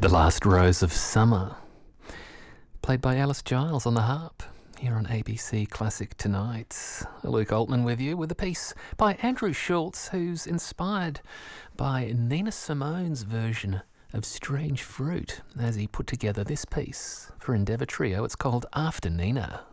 The Last Rose of Summer, played by Alice Giles on the harp, here on ABC Classic Tonight. Luke Altman with you, with a piece by Andrew Schultz, who's inspired by Nina Simone's version of Strange Fruit as he put together this piece for Endeavour Trio. It's called After Nina.